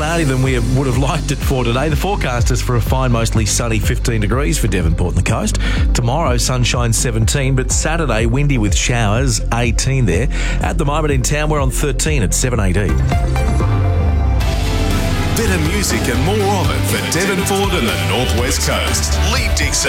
cloudy than we would have liked it for today. The forecast is for a fine, mostly sunny 15 degrees for Devonport and the coast. Tomorrow, sunshine 17, but Saturday, windy with showers 18 there. At the moment in town, we're on 13 at 718. Better music and more of it for Devonport and the Northwest Coast. Lee Dixon.